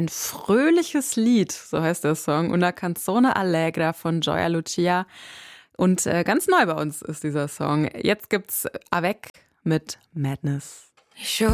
ein fröhliches Lied, so heißt der Song, Una canzone allegra von Gioia Lucia. Und ganz neu bei uns ist dieser Song. Jetzt gibt's Avec mit Madness.